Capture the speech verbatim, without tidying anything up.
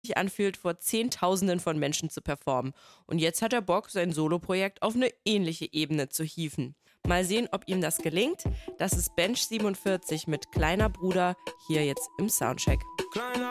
sich anfühlt, vor Zehntausenden von Menschen zu performen. Und jetzt hat er Bock, sein Soloprojekt auf eine ähnliche Ebene zu hieven. Mal sehen, ob ihm das gelingt. Das ist Bench siebenundvierzig mit Kleiner Bruder, hier jetzt im Soundcheck. Kleiner